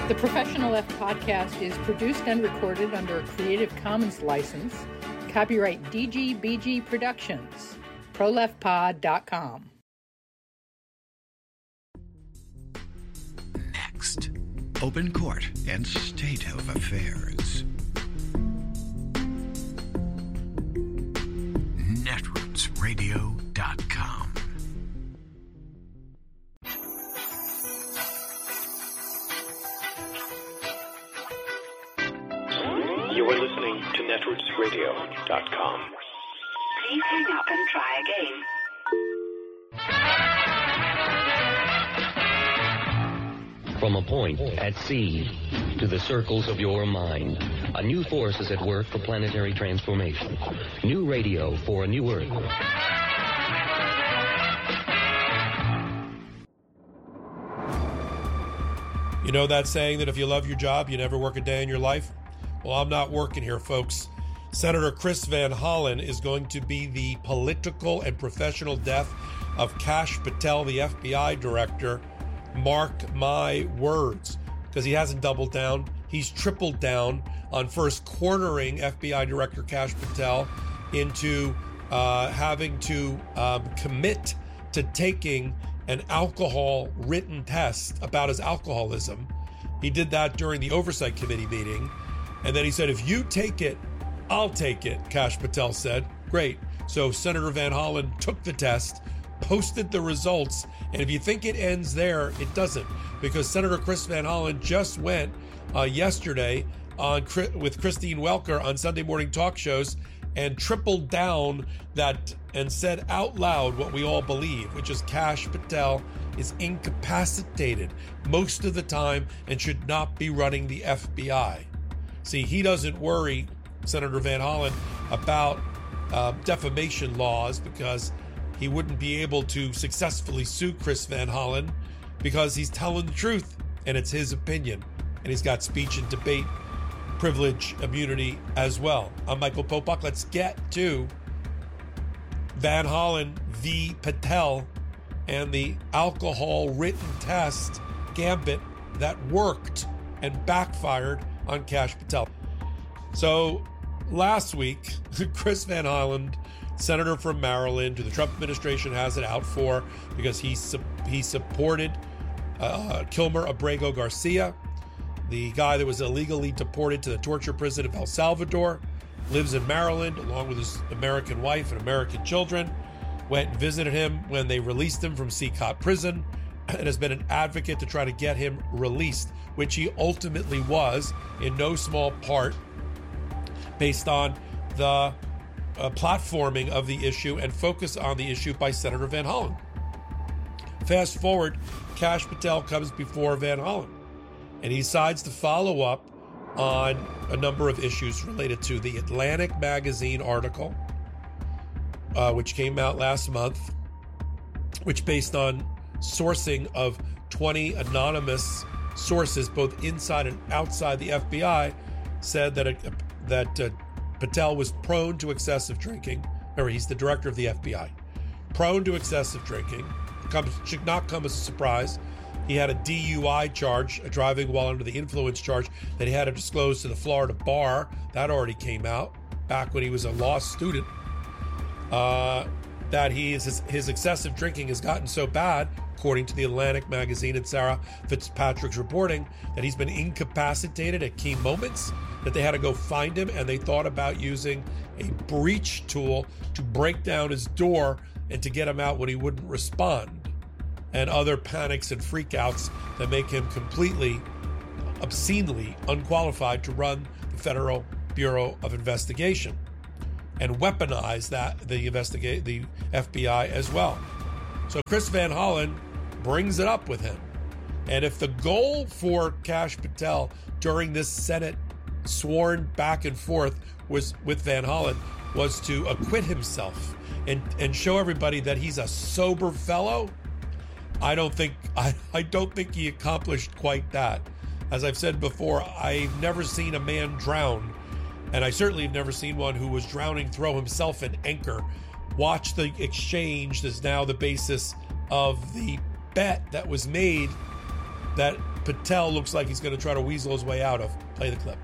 The Professional Left podcast is produced and recorded under a Creative Commons license. Copyright DGBG Productions. ProLeftPod.com. Next, open court and state of affairs. Netrootsradio.com. You are listening to Netrootsradio.com. Please hang up and try again. From a point at sea to the circles of your mind, a new force is at work for planetary transformation. New radio for a new Earth. You know that saying that if you love your job, you never work a day in your life? Well, I'm not working here, folks. Senator Chris Van Hollen is going to be the political and professional death of Kash Patel, the FBI director. Mark my words, because he hasn't doubled down. He's tripled down on first cornering FBI Director Kash Patel into having to commit to taking an alcohol written test about his alcoholism. He did that during the Oversight Committee meeting. And then he said, if you take it, I'll take it, Kash Patel said. Great. So Senator Van Hollen took the test, posted the results, and if you think it ends there, it doesn't, because Senator Chris Van Hollen just went yesterday with Christine Welker on Sunday morning talk shows and tripled down that and said out loud what we all believe, which is Kash Patel is incapacitated most of the time and should not be running the FBI. See, he doesn't worry, Senator Van Hollen, about defamation laws because he wouldn't be able to successfully sue Chris Van Hollen because he's telling the truth and it's his opinion. And he's got speech and debate privilege immunity as well. I'm Michael Popok. Let's get to Van Hollen v. Patel and the alcohol written test gambit that worked and backfired on Kash Patel. So last week, Chris Van Hollen, senator from Maryland, who the Trump administration has it out for because he supported Kilmer Abrego Garcia, the guy that was illegally deported to the torture prison of El Salvador, lives in Maryland along with his American wife and American children, went and visited him when they released him from CCOT prison, and has been an advocate to try to get him released, which he ultimately was, in no small part based on the platforming of the issue and focus on the issue by Senator Van Hollen. Fast forward, Kash Patel comes before Van Hollen, and he decides to follow up on a number of issues related to the Atlantic magazine article, which came out last month, which based on sourcing of 20 anonymous sources, both inside and outside the FBI, said that Patel was prone to excessive drinking, or he's the director of the FBI, prone to excessive drinking. Should not come as a surprise. He had a DUI charge, a driving while under the influence charge, that he had to disclose to the Florida bar. That already came out back when he was a law student. That his excessive drinking has gotten so bad, according to the Atlantic magazine and Sarah Fitzpatrick's reporting, that he's been incapacitated at key moments, that they had to go find him, and they thought about using a breach tool to break down his door and to get him out when he wouldn't respond, and other panics and freakouts that make him completely, obscenely unqualified to run the Federal Bureau of Investigation, and weaponize the FBI as well. So Chris Van Hollen brings it up with him. And if the goal for Kash Patel during this Senate sworn back and forth was with Van Hollen was to acquit himself and show everybody that he's a sober fellow, I don't think he accomplished quite that. As I've said before, I've never seen a man drown, and I certainly have never seen one who was drowning throw himself an anchor. Watch the exchange that's now the basis of the bet that was made that Patel looks like he's going to try to weasel his way out of. Play the clip.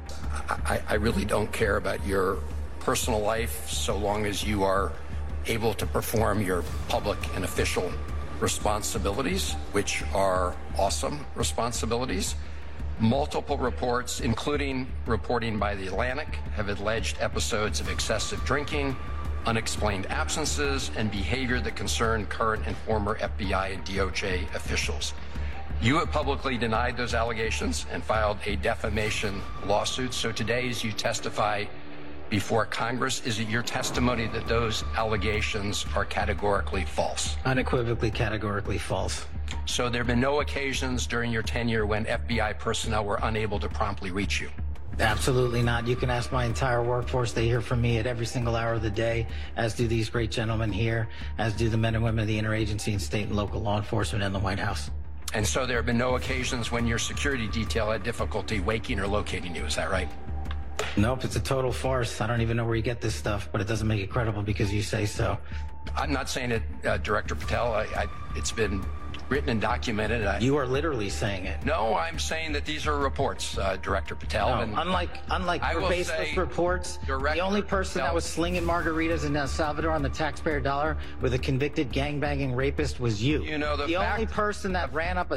I really don't care about your personal life so long as you are able to perform your public and official responsibilities, which are awesome responsibilities. Multiple reports, including reporting by The Atlantic, have alleged episodes of excessive drinking, unexplained absences, and behavior that concern current and former FBI and DOJ officials. You have publicly denied those allegations and filed a defamation lawsuit. So today, as you testify before Congress, is it your testimony that those allegations are categorically false? Unequivocally, categorically false. So there have been no occasions during your tenure when FBI personnel were unable to promptly reach you? Absolutely not. You can ask my entire workforce. They hear from me at every single hour of the day, as do these great gentlemen here, as do the men and women of the interagency and state and local law enforcement and the White House. And so there have been no occasions when your security detail had difficulty waking or locating you, is that right? Nope, it's a total farce. I don't even know where you get this stuff, but it doesn't make it credible because you say so. I'm not saying it, Director Patel. It's been written and documented. You are literally saying it. No, I'm saying that these are reports, Director Patel. No, and unlike your baseless reports, the only person that was slinging margaritas in El Salvador on the taxpayer dollar with a convicted gangbanging rapist was you. You know, the only person that ran up a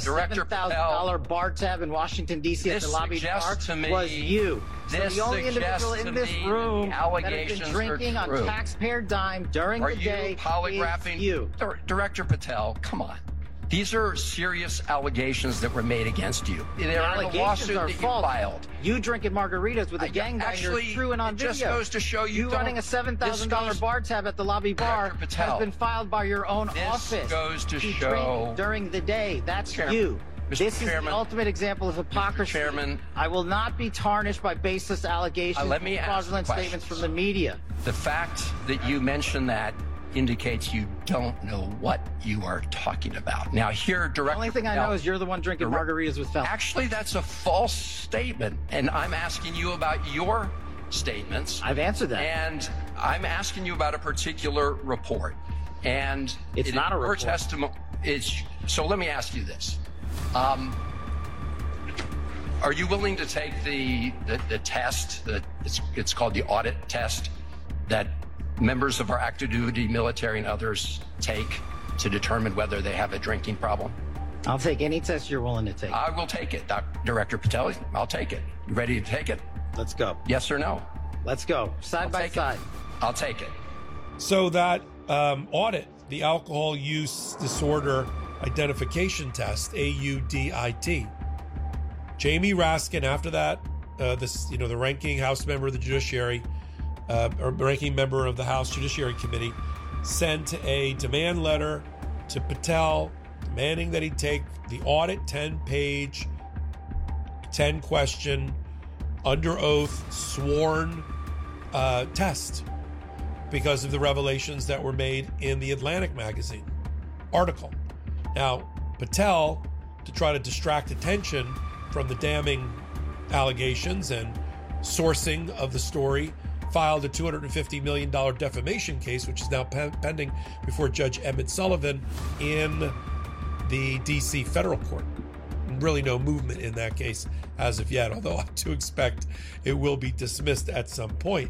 $7,000 bar tab in Washington, D.C. at the lobby bar was you. So the only individual in this room that has been drinking on taxpayer dime during the day is you. Director Patel, come on. These are serious allegations that were made against you. They're in a lawsuit that you filed. You drinking margaritas with a gangbanger is true and on video. It just goes to show you running a $7,000 bar tab at the lobby bar has been filed by your own office. This goes to show during the day. That's you. This is the ultimate example of hypocrisy. Mr. Chairman, I will not be tarnished by baseless allegations and fraudulent statements from the media. The fact that you mentioned that indicates you don't know what you are talking about. Now, here, Director... The only thing I know is you're the one drinking margaritas with felons. Actually, that's a false statement, and I'm asking you about your statements. I've answered that. And I'm asking you about a particular report. And it's not a report. So let me ask you this. Are you willing to take the test, it's called the audit test, that members of our active duty military and others take to determine whether they have a drinking problem? I'll take any test you're willing to take. I will take it, Director Patel. I'll take it. You ready to take it? Let's go. Yes or no? Let's go. Side by side. I'll take it. So that audit, the Alcohol Use Disorder Identification Test, AUDIT. Jamie Raskin, after that, the ranking House member of the Judiciary, or ranking member of the House Judiciary Committee, sent a demand letter to Patel demanding that he take the audit 10-page, 10-question, under oath, sworn test because of the revelations that were made in the Atlantic magazine article. Now, Patel, to try to distract attention from the damning allegations and sourcing of the story, filed a $250 million defamation case, which is now pending before Judge Emmett Sullivan in the D.C. federal court. Really no movement in that case as of yet, although I do expect it will be dismissed at some point.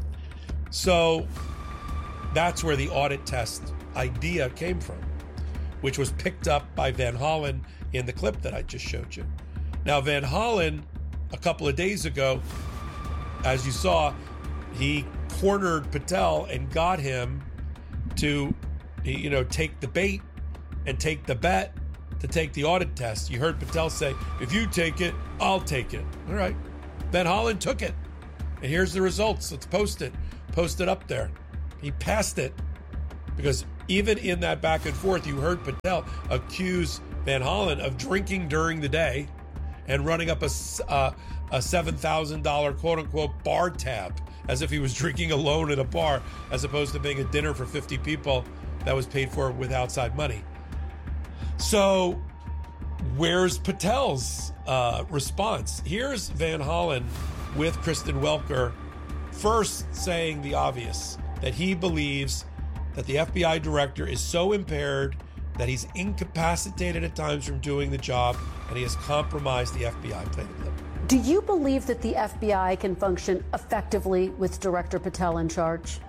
So that's where the audit test idea came from, which was picked up by Van Hollen in the clip that I just showed you. Now, Van Hollen, a couple of days ago, as you saw, he cornered Patel and got him to, take the bait and take the bet to take the audit test. You heard Patel say, if you take it, I'll take it. All right. Van Hollen took it. And here's the results. Let's post it. Post it up there. He passed it because even in that back and forth, you heard Patel accuse Van Hollen of drinking during the day and running up a $7,000 quote-unquote bar tab as if he was drinking alone at a bar as opposed to being a dinner for 50 people that was paid for with outside money. So where's Patel's response? Here's Van Hollen with Kristen Welker first saying the obvious, that he believes that the FBI director is so impaired that he's incapacitated at times from doing the job, and he has compromised the FBI. Play the clip. Do you believe that the FBI can function effectively with Director Patel in charge?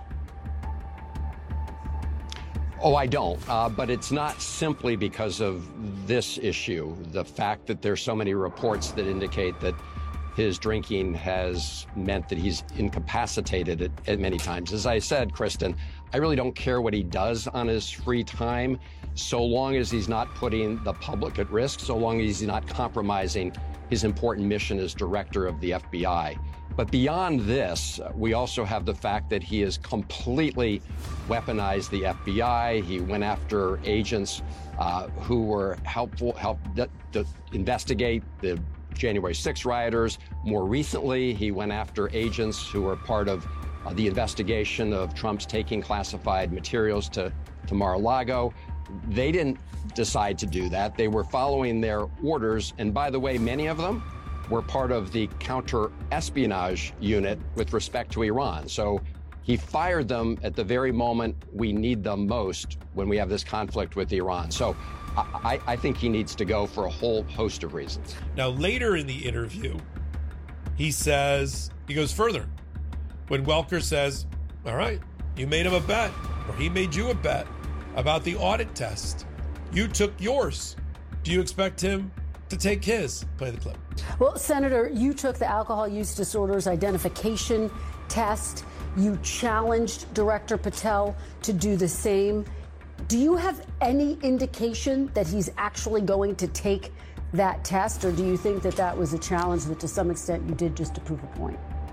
Oh, I don't. But it's not simply because of this issue. The fact that there's so many reports that indicate that his drinking has meant that he's incapacitated at many times. As I said, Kristen, I really don't care what he does on his free time, so long as he's not putting the public at risk, so long as he's not compromising his important mission as director of the FBI. But beyond this, we also have the fact that he has completely weaponized the FBI. He went after agents who were helped to investigate the January 6 rioters. More recently, he went after agents who were part of the investigation of Trump's taking classified materials to Mar-a-Lago. They didn't decide to do that. They were following their orders. And by the way, many of them were part of the counter-espionage unit with respect to Iran. So he fired them at the very moment we need them most when we have this conflict with Iran. So I think he needs to go for a whole host of reasons. Now, later in the interview, he goes further. When Welker says, all right, you made him a bet, or he made you a bet about the audit test. You took yours. Do you expect him to take his? Play the clip. Well, Senator, you took the alcohol use disorders identification test. You challenged Director Patel to do the same. Do you have any indication that he's actually going to take that test, or do you think that that was a challenge that to some extent you did just to prove a point?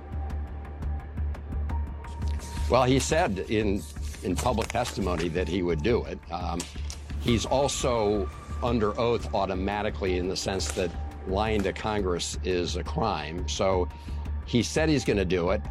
Well, he said in public testimony that he would do it. He's also under oath automatically in the sense that lying to Congress is a crime. So he said he's going to do it.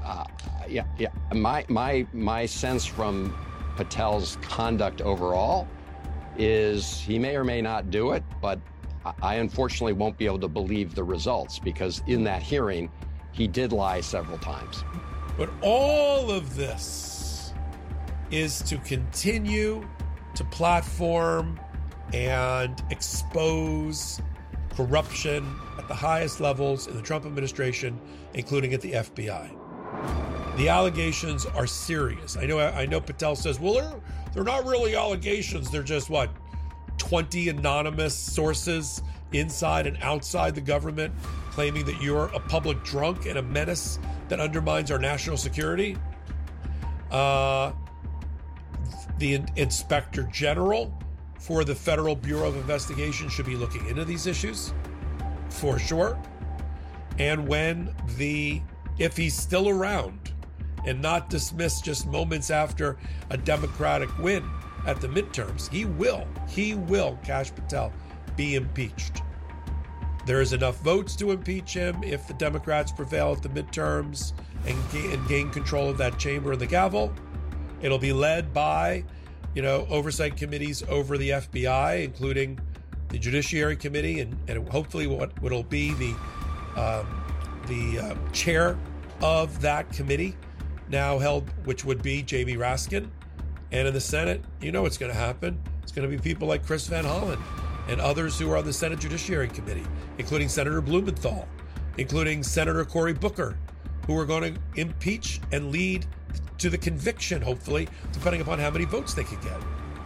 My sense from Patel's conduct overall is he may or may not do it, but I unfortunately won't be able to believe the results because in that hearing, he did lie several times. But all of this is to continue to platform and expose corruption at the highest levels in the Trump administration, including at the FBI. The allegations are serious. I know Patel says, well, they're not really allegations. They're just, 20 anonymous sources inside and outside the government claiming that you're a public drunk and a menace that undermines our national security. The Inspector General for the Federal Bureau of Investigation should be looking into these issues, for sure. And if he's still around and not dismissed just moments after a Democratic win at the midterms, he will, Kash Patel, be impeached. There is enough votes to impeach him if the Democrats prevail at the midterms and gain control of that chamber and the gavel. It'll be led by, oversight committees over the FBI, including the Judiciary Committee, and hopefully what it'll be the chair of that committee now held, which would be Jamie Raskin. And in the Senate, what's going to happen. It's going to be people like Chris Van Hollen and others who are on the Senate Judiciary Committee, including Senator Blumenthal, including Senator Cory Booker, who are going to impeach and lead to the conviction, hopefully, depending upon how many votes they can get.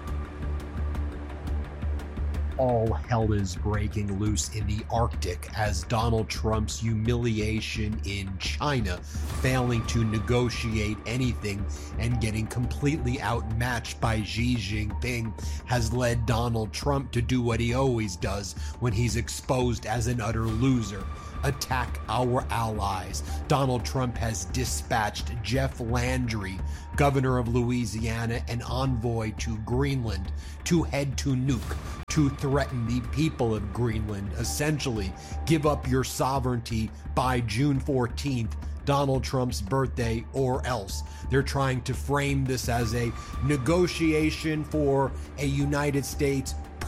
All hell is breaking loose in the Arctic as Donald Trump's humiliation in China, failing to negotiate anything and getting completely outmatched by Xi Jinping, has led Donald Trump to do what he always does when he's exposed as an utter loser: attack our allies. Donald Trump has dispatched Jeff Landry, governor of Louisiana and envoy to Greenland, to head to Nuuk, to threaten the people of Greenland, essentially give up your sovereignty by June 14th, Donald Trump's birthday, or else. They're trying to frame this as a negotiation for a United States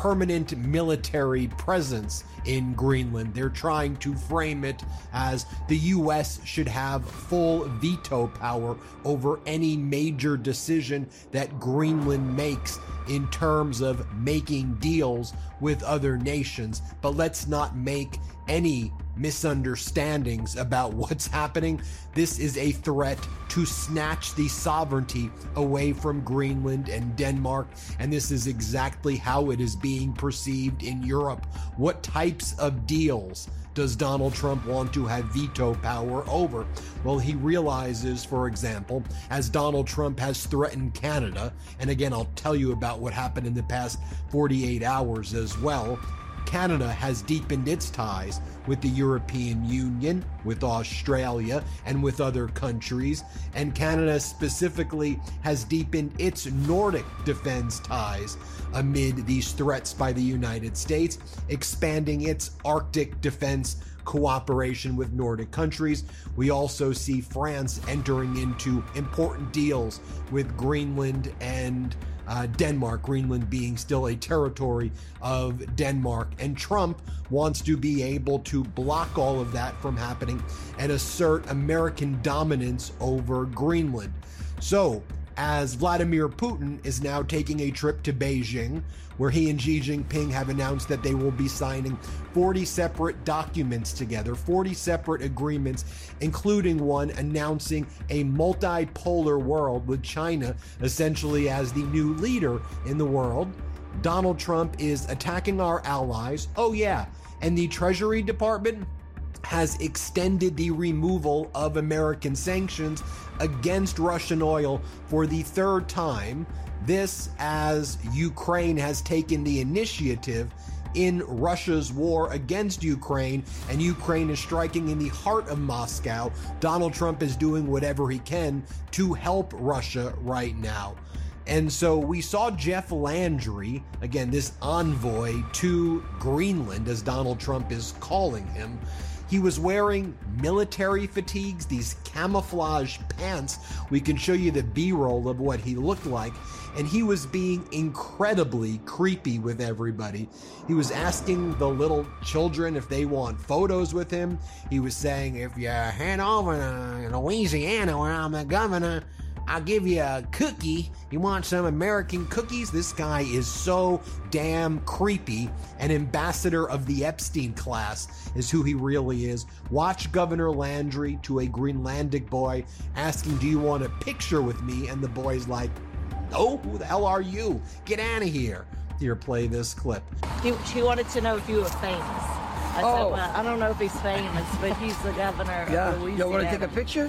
permanent military presence in Greenland. They're trying to frame it as the U.S. should have full veto power over any major decision that Greenland makes in terms of making deals with other nations. But let's not make any misunderstandings about what's happening. This is a threat to snatch the sovereignty away from Greenland and Denmark, and this is exactly how it is being perceived in Europe. What types of deals does Donald Trump want to have veto power over? Well, he realizes, for example, as Donald Trump has threatened Canada, and again, I'll tell you about what happened in the past 48 hours as well, Canada has deepened its ties with the European Union, with Australia, and with other countries, and Canada specifically has deepened its Nordic defense ties amid these threats by the United States, expanding its Arctic defense cooperation with Nordic countries. We also see France entering into important deals with Greenland and Denmark, Greenland being still a territory of Denmark. And Trump wants to be able to block all of that from happening and assert American dominance over Greenland. So, as Vladimir Putin is now taking a trip to Beijing, where he and Xi Jinping have announced that they will be signing 40 separate documents together, 40 separate agreements, including one announcing a multipolar world with China essentially as the new leader in the world. Donald Trump is attacking our allies. Oh yeah, and the Treasury Department has extended the removal of American sanctions against Russian oil for the third time. This as Ukraine has taken the initiative in Russia's war against Ukraine, and Ukraine is striking in the heart of Moscow. Donald Trump is doing whatever he can to help Russia right now. And so we saw Jeff Landry, again, this envoy to Greenland, as Donald Trump is calling him. He was wearing military fatigues, these camouflage pants. We can show you the B-roll of what he looked like. And he was being incredibly creepy with everybody. He was asking the little children if they want photos with him. He was saying, if you head over to Louisiana where I'm the governor, I'll give you a cookie. You want some American cookies? This guy is so damn creepy. An ambassador of the Epstein class is who he really is. Watch Governor Landry to a Greenlandic boy asking, do you want a picture with me? And the boy's like, no, who the hell are you? Get out of here. Here, play this clip. She wanted to know if you were famous. I said, well, I don't know if he's famous, but he's the governor of Louisiana. You want to take a picture?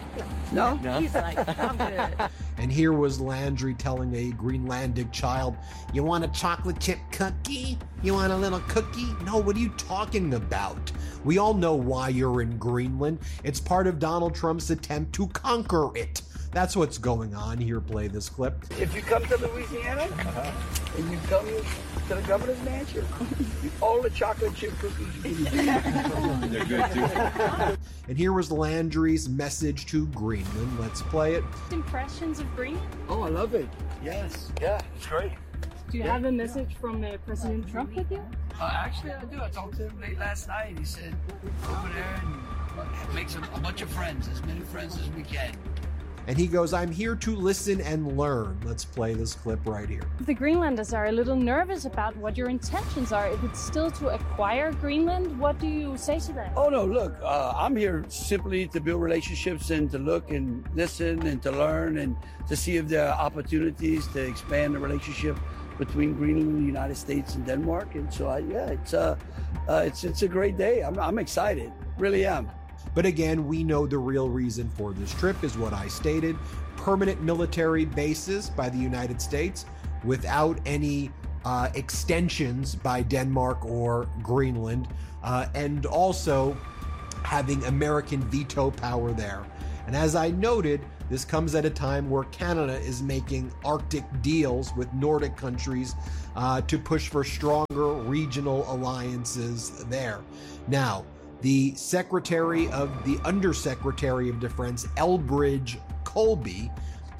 No? He's like, I'm good. And here was Landry telling a Greenlandic child, you want a chocolate chip cookie? You want a little cookie? No, what are you talking about? We all know why you're in Greenland. It's part of Donald Trump's attempt to conquer it. That's what's going on. Here, play this clip. If you come to Louisiana and you come to the governor's mansion, all the chocolate chip cookies you can eat. They're good too. And here was Landry's message to Greenland. Let's play it. Impressions of Greenland? Oh, I love it. Yes. Yeah, it's great. Do you have a message from President Trump with you? Actually, I do. I talked to him late last night. He said, go over there and make a bunch of friends, as many friends as we can. And he goes, I'm here to listen and learn. Let's play this clip right here. The Greenlanders are a little nervous about what your intentions are. If it's still to acquire Greenland, what do you say to them? Oh, no, look, I'm here simply to build relationships and to look and listen and to learn and to see if there are opportunities to expand the relationship between Greenland, the United States, and Denmark. And so, it's a great day. I'm excited, really am. But again, we know the real reason for this trip is what I stated. Permanent military bases by the United States without any extensions by Denmark or Greenland, and also having American veto power there. And as I noted, this comes at a time where Canada is making Arctic deals with Nordic countries to push for stronger regional alliances there. Now, the Undersecretary of Defense, Elbridge Colby,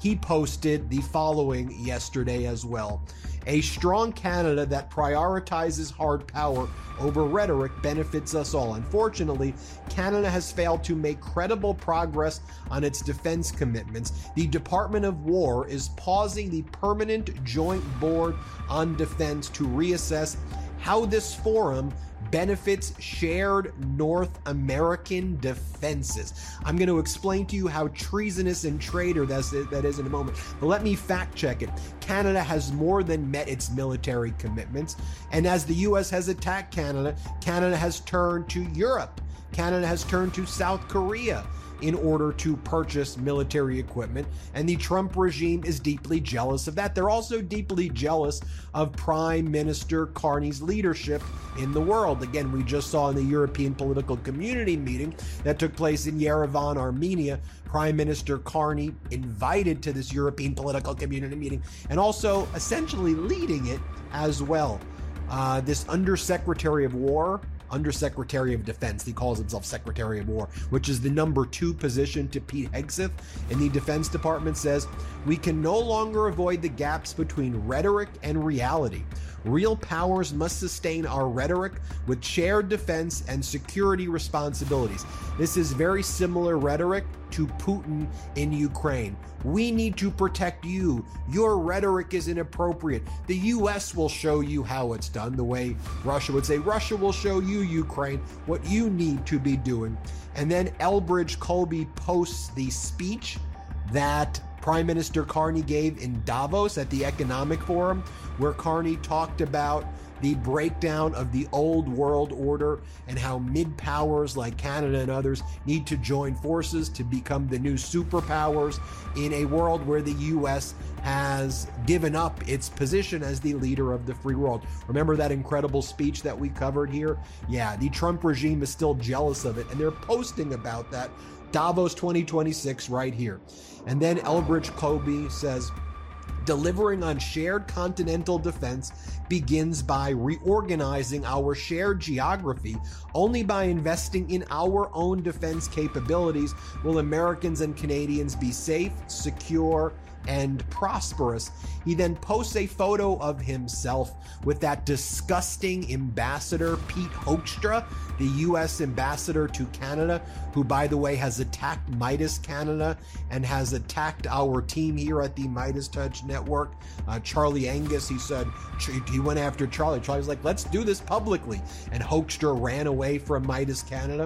he posted the following yesterday as well. A strong Canada that prioritizes hard power over rhetoric benefits us all. Unfortunately, Canada has failed to make credible progress on its defense commitments. The Department of War is pausing the Permanent Joint Board on Defense to reassess how this forum benefits shared North American defenses. I'm going to explain to you how treasonous and traitor that is in a moment. But let me fact check it. Canada has more than met its military commitments. And as the U.S. has attacked Canada, Canada has turned to Europe. Canada has turned to South Korea in order to purchase military equipment, and the Trump regime is deeply jealous of that. They're also deeply jealous of Prime Minister Carney's leadership in the world. Again, we just saw in the European Political Community meeting that took place in Yerevan, Armenia, Prime Minister Carney invited to this European Political Community meeting and also essentially leading it as well. This Undersecretary of War, Undersecretary of Defense, he calls himself Secretary of War, which is the number 2 position to Pete Hegseth in the Defense Department, says, we can no longer avoid the gaps between rhetoric and reality. Real powers must sustain our rhetoric with shared defense and security responsibilities. This is very similar rhetoric to Putin in Ukraine. We need to protect you. Your rhetoric is inappropriate. The U.S. will show you how it's done, the way Russia would say, Russia will show you, Ukraine, what you need to be doing. And then Elbridge Colby posts the speech that Prime Minister Carney gave in Davos at the Economic Forum, where Carney talked about the breakdown of the old world order and how mid-powers like Canada and others need to join forces to become the new superpowers in a world where the U.S. has given up its position as the leader of the free world. Remember that incredible speech that we covered here? Yeah, the Trump regime is still jealous of it, and they're posting about that. Davos 2026 right here. And then Elbridge Colby says, delivering on shared continental defense begins by reorganizing our shared geography. Only by investing in our own defense capabilities will Americans and Canadians be safe, secure, and prosperous. He then posts a photo of himself with that disgusting ambassador, Pete Hoekstra, the U.S. ambassador to Canada, who, by the way, has attacked Midas Canada and has attacked our team here at the Midas Touch Network. Charlie Angus, he said, he went after Charlie. Charlie was like, let's do this publicly. And Hoekstra ran away from Midas Canada.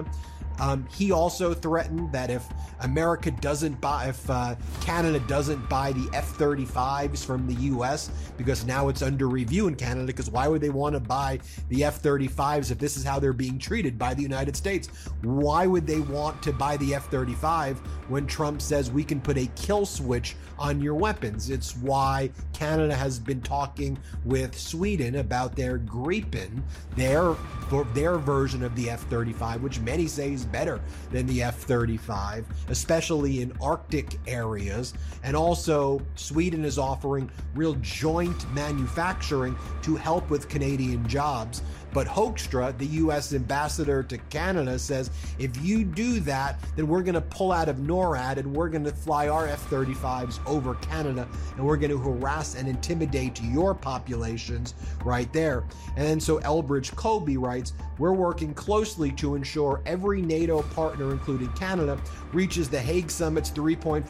He also threatened that if America doesn't buy, if Canada doesn't buy the F-35s from the U.S., because now it's under review in Canada, because why would they want to buy the F-35s if this is how they're being treated by the United States? Why would they want to buy the F-35 when Trump says we can put a kill switch on your weapons? It's why Canada has been talking with Sweden about their Gripen, their version of the F-35, which many say is better than the F-35, especially in Arctic areas. And also, Sweden is offering real joint manufacturing to help with Canadian jobs. But Hoekstra, the U.S. ambassador to Canada, says, if you do that, then we're going to pull out of NORAD and we're going to fly our F-35s over Canada and we're going to harass and intimidate your populations right there. And then so Elbridge Colby writes, we're working closely to ensure every NATO partner, including Canada, reaches the Hague Summit's 3.5%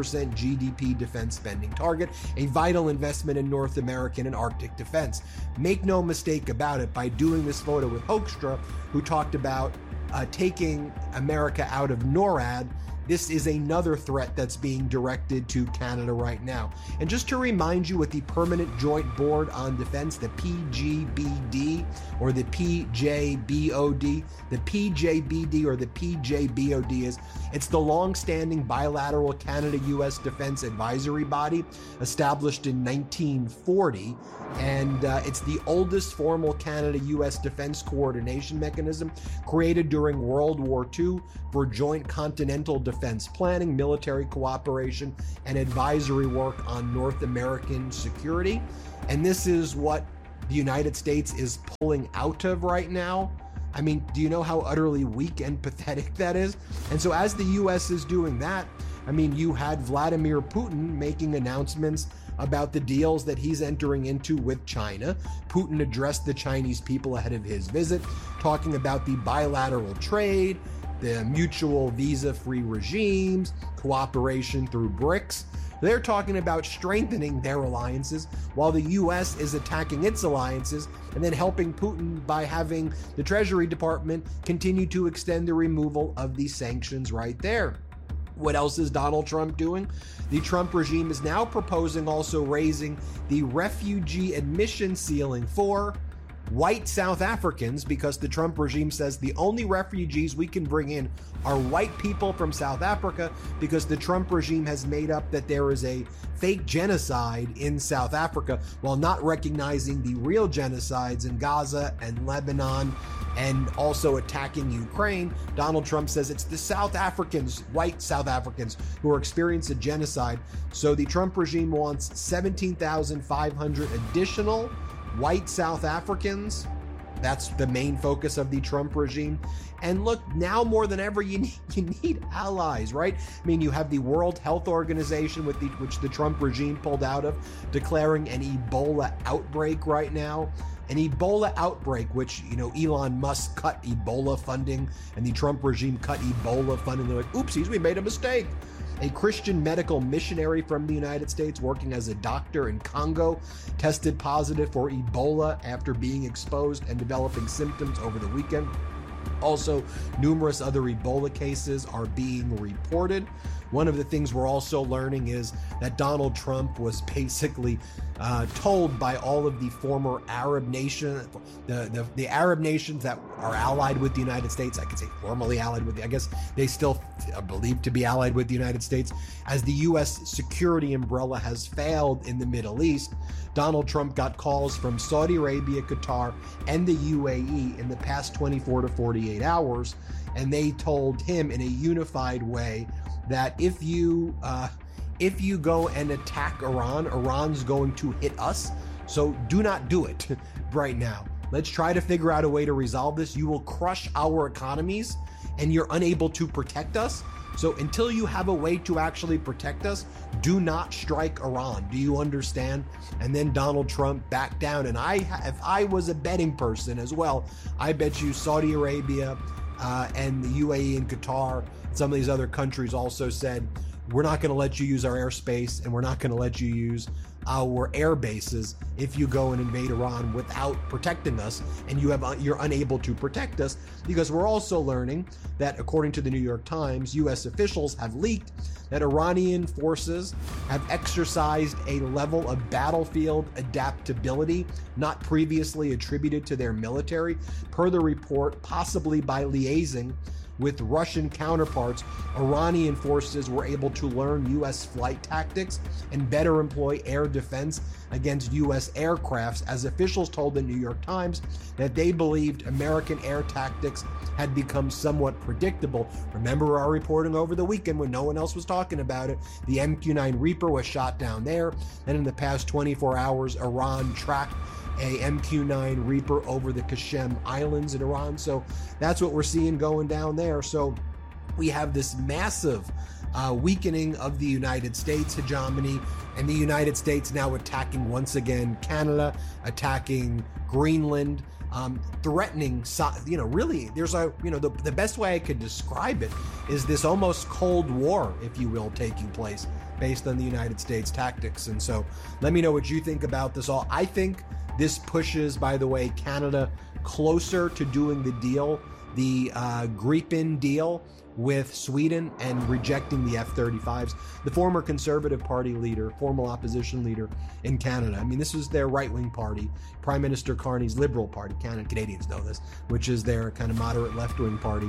GDP defense spending target, a vital investment in North American and Arctic defense. Make no mistake about it, by doing this photo with Hoekstra, who talked about taking America out of NORAD, this is another threat that's being directed to Canada right now. And just to remind you what the Permanent Joint Board on Defense, the PGBD or the PJBOD, the PJBD or the PJBOD is, it's the long-standing bilateral Canada-U.S. Defense Advisory Body established in 1940, and it's the oldest formal Canada-U.S. defense coordination mechanism created during World War II for joint continental defense planning, military cooperation, and advisory work on North American security. And this is what the United States is pulling out of right now. I mean, do you know how utterly weak and pathetic that is? And so as the U.S. is doing that, I mean, you had Vladimir Putin making announcements about the deals that he's entering into with China. Putin addressed the Chinese people ahead of his visit, talking about the bilateral trade, the mutual visa-free regimes, cooperation through BRICS. They're talking about strengthening their alliances while the U.S. is attacking its alliances and then helping Putin by having the Treasury Department continue to extend the removal of these sanctions right there. What else is Donald Trump doing? The Trump regime is now proposing also raising the refugee admission ceiling for white South Africans, because the Trump regime says the only refugees we can bring in are white people from South Africa, because the Trump regime has made up that there is a fake genocide in South Africa while not recognizing the real genocides in Gaza and Lebanon and also attacking Ukraine. Donald Trump says it's the South Africans, white South Africans, who are experiencing a genocide. So the Trump regime wants 17,500 additional white South Africans. That's the main focus of the Trump regime. And look, now more than ever, you need allies, right? I mean, you have the World Health Organization, which the Trump regime pulled out of, declaring an Ebola outbreak right now. An Ebola outbreak, which, Elon Musk cut Ebola funding and the Trump regime cut Ebola funding. They're like, oopsies, we made a mistake. A Christian medical missionary from the United States working as a doctor in Congo tested positive for Ebola after being exposed and developing symptoms over the weekend. Also, numerous other Ebola cases are being reported. One of the things we're also learning is that Donald Trump was basically told by all of the former Arab nations, the Arab nations that are allied with the United States, I could say formally allied with, I guess they still are believed to be allied with the United States, as the U.S. security umbrella has failed in the Middle East. Donald Trump got calls from Saudi Arabia, Qatar, and the UAE in the past 24 to 48 hours, and they told him in a unified way that if you go and attack Iran, Iran's going to hit us. So do not do it right now. Let's try to figure out a way to resolve this. You will crush our economies and you're unable to protect us. So until you have a way to actually protect us, do not strike Iran. Do you understand? And then Donald Trump backed down. And if I was a betting person as well, I bet you Saudi Arabia and the UAE and Qatar, some of these other countries also said, we're not going to let you use our airspace and we're not going to let you use our air bases if you go and invade Iran without protecting us, and you're unable to protect us, because we're also learning that, according to the New York Times, U.S. officials have leaked that Iranian forces have exercised a level of battlefield adaptability not previously attributed to their military. Per the report, possibly by liaising with Russian counterparts, Iranian forces were able to learn U.S. flight tactics and better employ air defense against U.S. aircrafts, as officials told the New York Times that they believed American air tactics had become somewhat predictable. Remember our reporting over the weekend when no one else was talking about it. The MQ-9 Reaper was shot down there, and in the past 24 hours, Iran tracked a MQ-9 Reaper over the Qasem Islands in Iran. So that's what we're seeing going down there. So we have this massive weakening of the United States hegemony, and the United States now attacking once again Canada, attacking Greenland, threatening, really, there's the best way I could describe it is this almost Cold War, if you will, taking place based on the United States tactics. And so let me know what you think about this all. I think this pushes, by the way, Canada closer to doing the deal, the Gripen deal with Sweden, and rejecting the F-35s. The former Conservative Party leader, former opposition leader in Canada, I mean, this was their right-wing party, Prime Minister Carney's Liberal Party, Canadians know this, which is their kind of moderate left-wing party.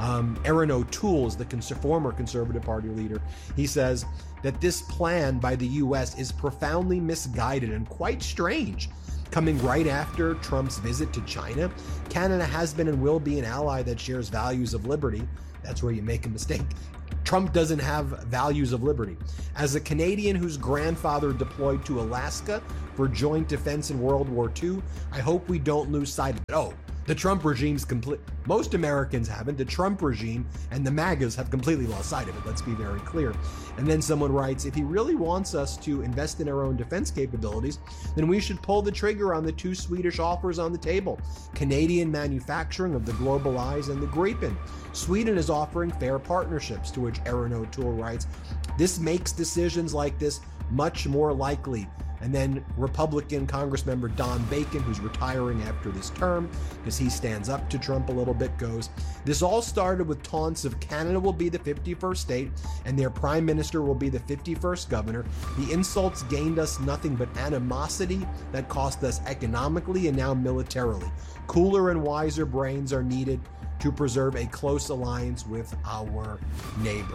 Erin O'Toole is the former Conservative Party leader. He says that this plan by the U.S. is profoundly misguided and quite strange. Coming right after Trump's visit to China, Canada has been and will be an ally that shares values of liberty. That's where you make a mistake. Trump doesn't have values of liberty. As a Canadian whose grandfather deployed to Alaska for joint defense in World War II, I hope we don't lose sight of it. Oh, The Trump regime's most Americans haven't. The Trump regime and the MAGAs have completely lost sight of it. Let's be very clear. And then someone writes, if he really wants us to invest in our own defense capabilities, then we should pull the trigger on the 2 Swedish offers on the table. Canadian manufacturing of the GlobalEyes and the Gripen. Sweden is offering fair partnerships, to which Aaron O'Toole writes, this makes decisions like this much more likely. And then Republican Congressmember Don Bacon, who's retiring after this term because he stands up to Trump a little bit, goes, this all started with taunts of Canada will be the 51st state and their prime minister will be the 51st governor. The insults gained us nothing but animosity that cost us economically and now militarily. Cooler and wiser brains are needed to preserve a close alliance with our neighbor.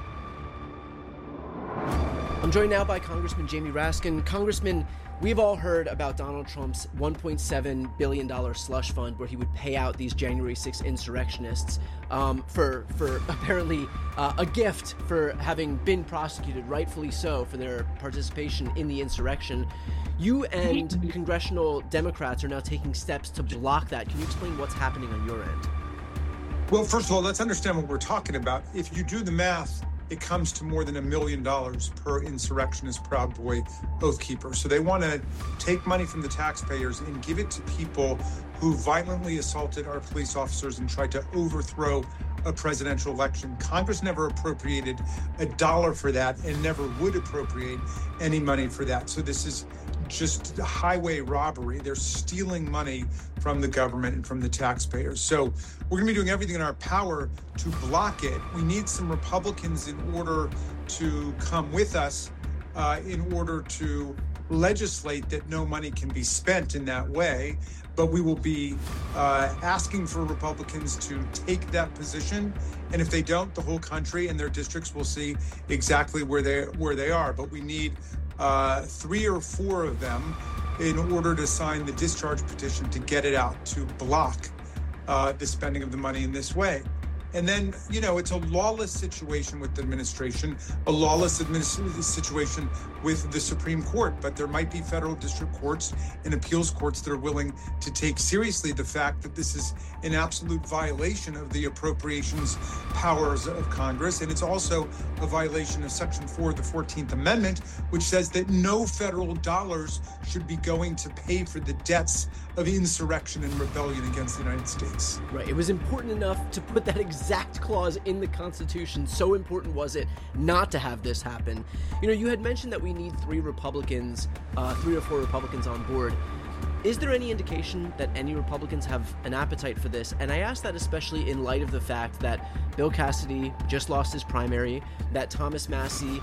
I'm joined now by Congressman Jamie Raskin. Congressman, we've all heard about Donald Trump's $1.7 billion slush fund where he would pay out these January 6th insurrectionists for apparently a gift for having been prosecuted, rightfully so, for their participation in the insurrection. You and congressional Democrats are now taking steps to block that. Can you explain what's happening on your end? Well, first of all, let's understand what we're talking about. If you do the math, it comes to more than $1 million per insurrectionist Proud Boy oath keeper. So they want to take money from the taxpayers and give it to people who violently assaulted our police officers and tried to overthrow a presidential election. Congress never appropriated $1 for that and never would appropriate any money for that. So this is just highway robbery. They're stealing money from the government and from the taxpayers. So we're going to be doing everything in our power to block it. We need some Republicans in order to come with us in order to legislate that no money can be spent in that way. But we will be asking for Republicans to take that position. And if they don't, the whole country and their districts will see exactly where they are. But we need 3 or 4 of them in order to sign the discharge petition to get it out, to block the spending of the money in this way. And then, it's a lawless situation with the administration, a lawless situation with the Supreme Court. But there might be federal district courts and appeals courts that are willing to take seriously the fact that this is an absolute violation of the appropriations powers of Congress. And it's also a violation of Section 4 of the 14th Amendment, which says that no federal dollars should be going to pay for the debts of insurrection and rebellion against the United States. Right. It was important enough to put that exact clause in the Constitution. So important was it not to have this happen. You had mentioned that we need 3 Republicans, 3 or 4 Republicans on board. Is there any indication that any Republicans have an appetite for this? And I ask that especially in light of the fact that Bill Cassidy just lost his primary, that Thomas Massie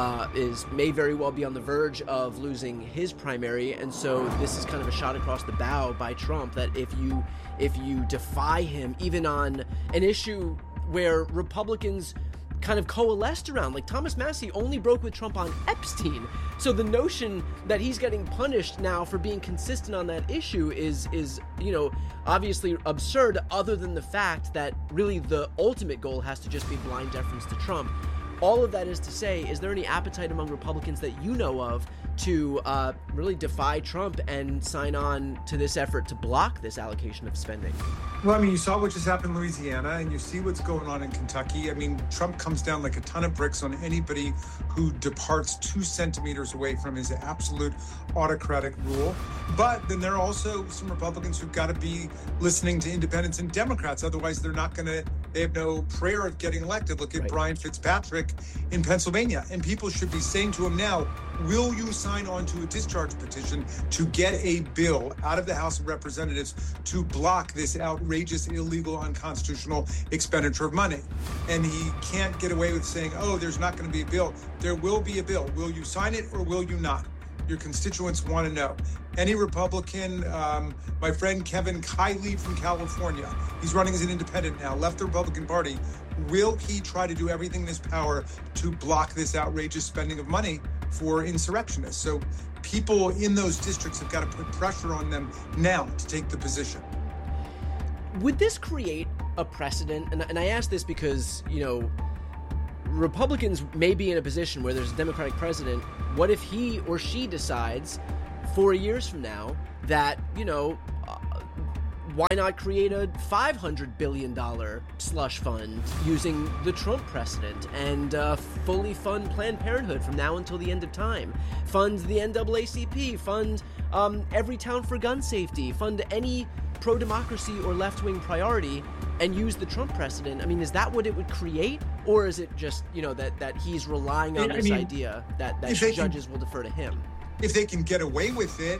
may very well be on the verge of losing his primary, and so this is kind of a shot across the bow by Trump that if you defy him, even on an issue where Republicans kind of coalesced around, like Thomas Massie only broke with Trump on Epstein. So the notion that he's getting punished now for being consistent on that issue is obviously absurd, other than the fact that really the ultimate goal has to just be blind deference to Trump. All of that is to say, is there any appetite among Republicans that you know of to really defy Trump and sign on to this effort to block this allocation of spending? Well, you saw what just happened in Louisiana, and you see what's going on in Kentucky. Trump comes down like a ton of bricks on anybody who departs 2 centimeters away from his absolute autocratic rule. But then there are also some Republicans who've got to be listening to independents and Democrats. Otherwise, they have no prayer of getting elected. Look at Brian Fitzpatrick in Pennsylvania. And people should be saying to him now, will you sign on to a discharge petition to get a bill out of the House of Representatives to block this outrageous, illegal, unconstitutional expenditure of money? And he can't get away with saying, there's not going to be a bill. There will be a bill. Will you sign it or will you not? Your constituents want to know. Any Republican, my friend Kevin Kiley from California, he's running as an independent now, left the Republican Party. Will he try to do everything in his power to block this outrageous spending of money for insurrectionists? So people in those districts have got to put pressure on them now to take the position. Would this create a precedent? And I ask this because, Republicans may be in a position where there's a Democratic president. What if he or she decides 4 years from now that, why not create a $500 billion slush fund using the Trump precedent and fully fund Planned Parenthood from now until the end of time? Fund the NAACP, fund every town for gun safety, fund any pro-democracy or left-wing priority, and use the Trump precedent. I mean, is that what it would create? Or is it just, that he's relying on this idea that judges will defer to him? If they can get away with it,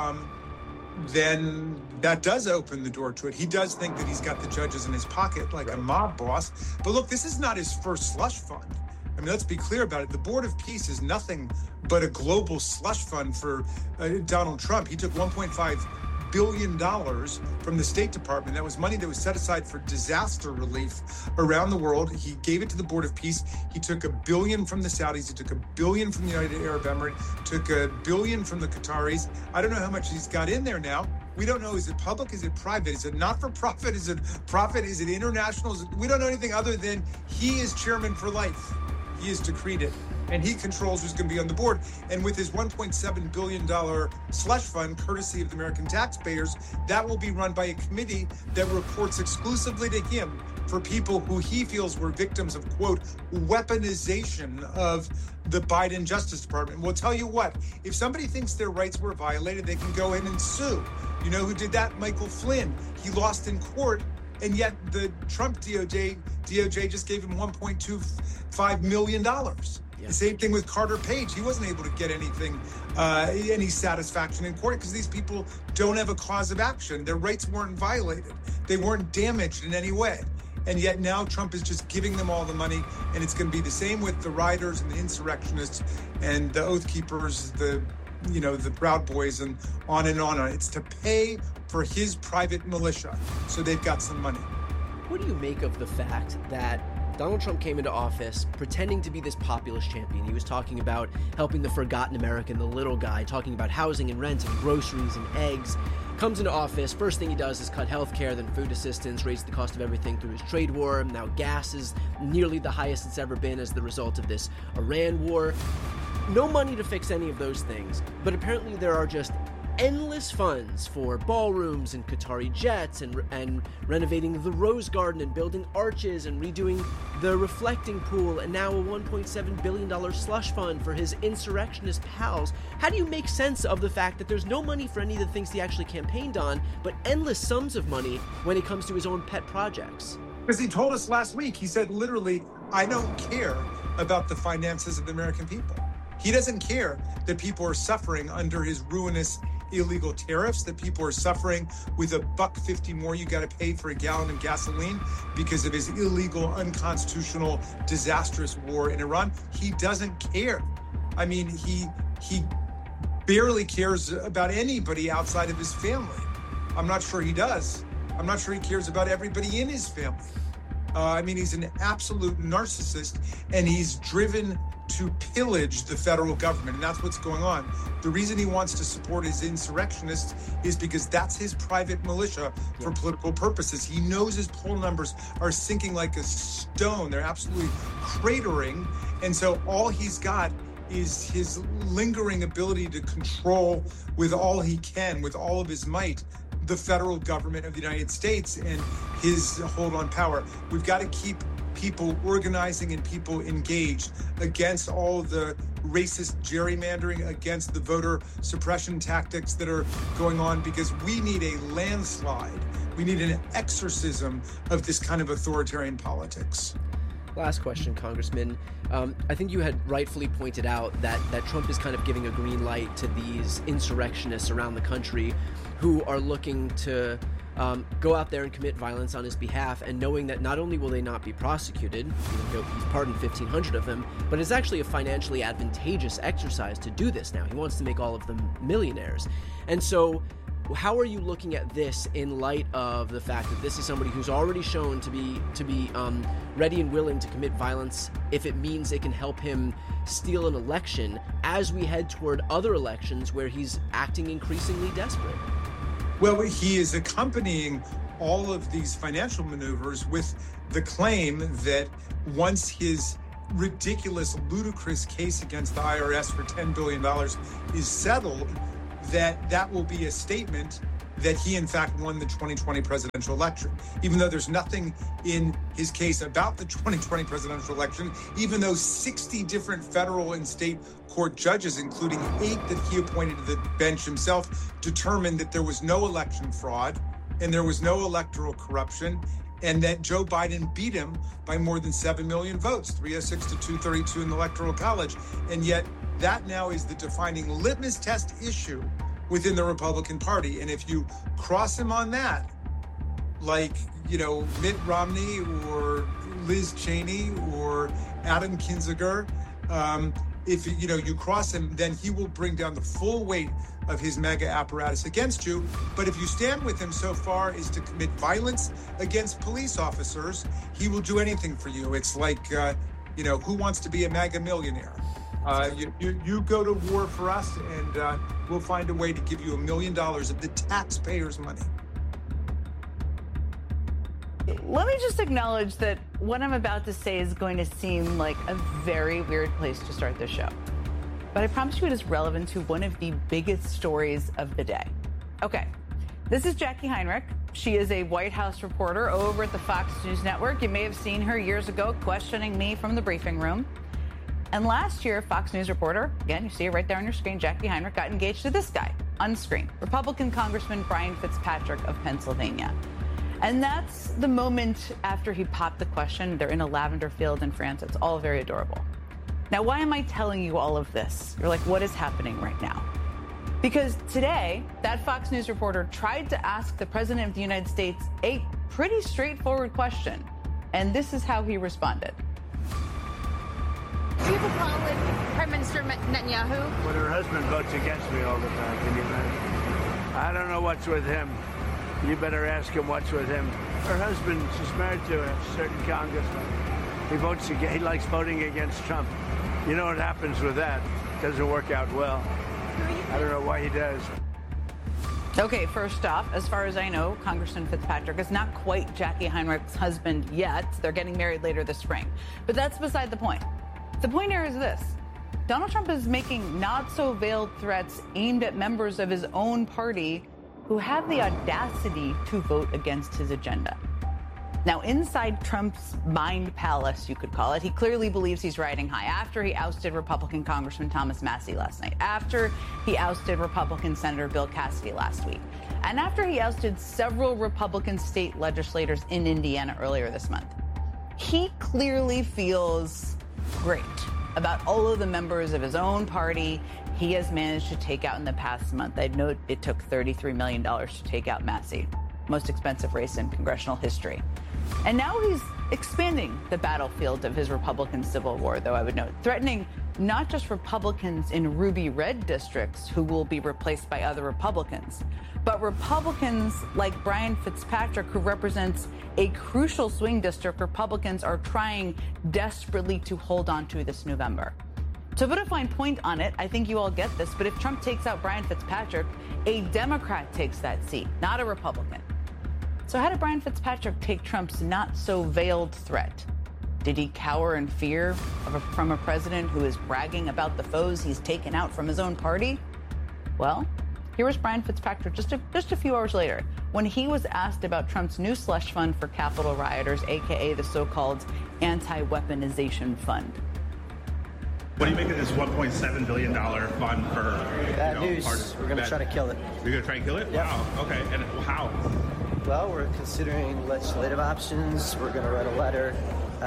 then that does open the door to it. He does think that he's got the judges in his pocket like a mob boss. But look, this is not his first slush fund. I mean, let's be clear about it. The Board of Peace is nothing but a global slush fund for Donald Trump. He took $1.5 billion from the State Department. That was money that was set aside for disaster relief around the world. He gave it to the Board of Peace. He took $1 billion from the Saudis. He took $1 billion from the United Arab Emirates, took $1 billion from the Qataris. I don't know how much he's got in there now. We don't know, is it public, is it private, is it not-for-profit, is it profit, is it international? We don't know anything other than he is chairman for life. He has decreed it, and he controls who's going to be on the board. And with his $1.7 billion slush fund, courtesy of the American taxpayers, that will be run by a committee that reports exclusively to him for people who he feels were victims of, quote, weaponization of the Biden Justice Department. We'll tell you what, if somebody thinks their rights were violated, they can go in and sue. You know who did that? Michael Flynn. He lost in court, and yet the Trump DOJ just gave him $1.25 million. The same thing with Carter Page. He wasn't able to get anything, any satisfaction in court because these people don't have a cause of action. Their rights weren't violated. They weren't damaged in any way. And yet now Trump is just giving them all the money, and it's going to be the same with the rioters and the insurrectionists and the Oath Keepers, the Proud Boys, and on and on. It's to pay for his private militia, so they've got some money. What do you make of the fact that Donald Trump came into office pretending to be this populist champion? He was talking about helping the forgotten American, the little guy, talking about housing and rent and groceries and eggs. Comes into office, first thing he does is cut health care, then food assistance, raise the cost of everything through his trade war. Now gas is nearly the highest it's ever been as the result of this Iran war. No money to fix any of those things, but apparently there are just endless funds for ballrooms and Qatari jets and renovating the Rose Garden and building arches and redoing the reflecting pool, and now a $1.7 billion slush fund for his insurrectionist pals. How do you make sense of the fact that there's no money for any of the things he actually campaigned on, but endless sums of money when it comes to his own pet projects? Because he told us last week, he said literally, I don't care about the finances of the American people. He doesn't care that people are suffering under his ruinous illegal tariffs, that people are suffering with $1.50 more you got to pay for a gallon of gasoline because of his illegal, unconstitutional, disastrous war in Iran. He doesn't care. I mean, he barely cares about anybody outside of his family. I'm not sure he does. I'm not sure he cares about everybody in his family. I mean, he's an absolute narcissist, and he's driven to pillage the federal government, and that's what's going on. The reason he wants to support his insurrectionists is because that's his private militia for political purposes. He knows his poll numbers are sinking like a stone. They're absolutely cratering, and so all he's got is his lingering ability to control with all he can, with all of his might, the federal government of the United States and his hold on power. We've got to keep people organizing and people engaged against all of the racist gerrymandering, against the voter suppression tactics that are going on, because we need a landslide. We need an exorcism of this kind of authoritarian politics. Last question, Congressman. I think you had rightfully pointed out that Trump is kind of giving a green light to these insurrectionists around the country who are looking to go out there and commit violence on his behalf, and knowing that not only will they not be prosecuted, he's pardoned 1,500 of them, but it's actually a financially advantageous exercise to do this now. He wants to make all of them millionaires. And so how are you looking at this in light of the fact that this is somebody who's already shown to be ready and willing to commit violence if it means it can help him steal an election, as we head toward other elections where he's acting increasingly desperate? Well, he is accompanying all of these financial maneuvers with the claim that once his ridiculous, ludicrous case against the IRS for $10 billion is settled, that will be a statement that he, in fact, won the 2020 presidential election, even though there's nothing in his case about the 2020 presidential election, even though 60 different federal and state court judges, including 8 that he appointed to the bench himself, determined that there was no election fraud and there was no electoral corruption, and that Joe Biden beat him by more than 7 million votes, 306 to 232 in the Electoral College. And yet that now is the defining litmus test issue within the Republican Party. And if you cross him on that, like, Mitt Romney or Liz Cheney or Adam Kinzinger, if you cross him, then he will bring down the full weight of his mega apparatus against you. But if you stand with him so far as to commit violence against police officers, he will do anything for you. It's like, who wants to be a mega millionaire? You go to war for us, and we'll find a way to give you $1 million of the taxpayers' money. Let me just acknowledge that what I'm about to say is going to seem like a very weird place to start the show. But I promise you it is relevant to one of the biggest stories of the day. Okay, this is Jackie Heinrich. She is a White House reporter over at the Fox News Network. You may have seen her years ago questioning me from the briefing room. And last year, Fox News reporter, again, you see it right there on your screen, Jackie Heinrich, got engaged to this guy on screen, Republican Congressman Brian Fitzpatrick of Pennsylvania. And that's the moment after he popped the question. They're in a lavender field in France. It's all very adorable. Now, why am I telling you all of this? You're like, what is happening right now? Because today, that Fox News reporter tried to ask the President of the United States a pretty straightforward question. And this is how he responded. Do you have a problem with Prime Minister Netanyahu? When her husband votes against me all the time, can you imagine? I don't know what's with him. You better ask him what's with him. Her husband is married to a certain congressman. He votes against, he likes voting against Trump. You know what happens with that? It doesn't work out well. I don't know why he does. Okay, first off, as far as I know, Congressman Fitzpatrick is not quite Jackie Heinrich's husband yet. They're getting married later this spring. But that's beside the point. The point here is this. Donald Trump is making not-so-veiled threats aimed at members of his own party who have the audacity to vote against his agenda. Now, inside Trump's mind palace, you could call it, he clearly believes he's riding high after he ousted Republican Congressman Thomas Massie last night, after he ousted Republican Senator Bill Cassidy last week, and after he ousted several Republican state legislators in Indiana earlier this month. He clearly feels great about all of the members of his own party he has managed to take out in the past month. I'd note it took $33 million to take out Massie, most expensive race in congressional history. And now he's expanding the battlefield of his Republican civil war, though I would note, threatening not just Republicans in ruby red districts who will be replaced by other Republicans, but Republicans like Brian Fitzpatrick, who represents a crucial swing district Republicans are trying desperately to hold on to this November. To put a fine point on it, I think you all get this, but if Trump takes out Brian Fitzpatrick, a Democrat takes that seat, not a Republican. So how did Brian Fitzpatrick take Trump's not-so-veiled threat? Did he cower in fear from a president who is bragging about the foes he's taken out from his own party? Well, here was Brian Fitzpatrick just a few hours later when he was asked about Trump's new slush fund for Capitol rioters, a.k.a. the so-called anti-weaponization fund. What do you make of this $1.7 billion fund for bad news? We're going to try to kill it. You're going to try to kill it? Yep. Wow. Okay. And how? Well, we're considering legislative options. We're going to write a letter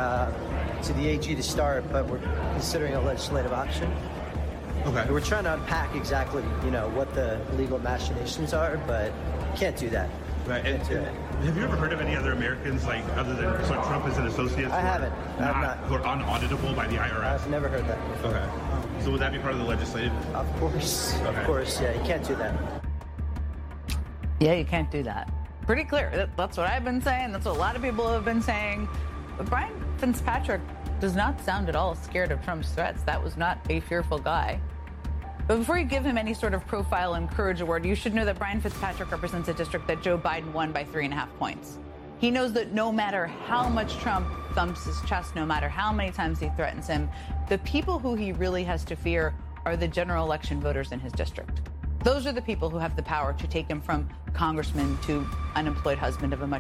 to the AG to start, but we're considering a legislative option. Okay. And we're trying to unpack exactly, what the legal machinations are, but can't do that. Right. And have you ever heard of any other Americans, other than Trump as an associate? I haven't. Who are unauditable by the IRS? I've never heard that before. Okay. So would that be part of the legislative? Of course. Okay. Of course, yeah. You can't do that. Yeah, you can't do that. Pretty clear. That's what I've been saying. That's what a lot of people have been saying. But Brian Fitzpatrick does not sound at all scared of Trump's threats. That was not a fearful guy. But before you give him any sort of profile and courage award, you should know that Brian Fitzpatrick represents a district that Joe Biden won by 3.5 points. He knows that no matter how much Trump thumps his chest, no matter how many times he threatens him, the people who he really has to fear are the general election voters in his district. Those are the people who have the power to take him from congressman to unemployed husband of a much